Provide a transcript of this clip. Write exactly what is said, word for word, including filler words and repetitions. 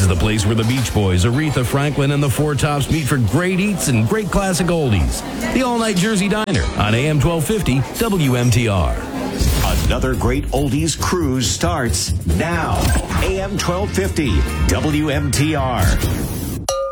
is the place where the Beach Boys, Aretha Franklin, and the Four Tops meet for great eats and great classic oldies. The All-Night Jersey Diner on A M twelve fifty W M T R. Another great oldies cruise starts now. A M twelve fifty W M T R.